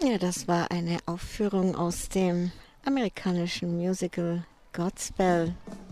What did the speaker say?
Ja, das war eine Aufführung aus dem amerikanischen Musical Godspell